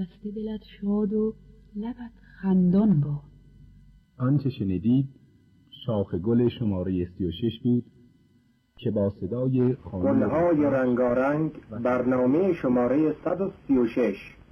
رفته دلت شاد و لبت خندان باد. آنچه شنیدید شاخ گل شماره 36 بود که با صدای گلهای رنگارنگ برنامه شماره 136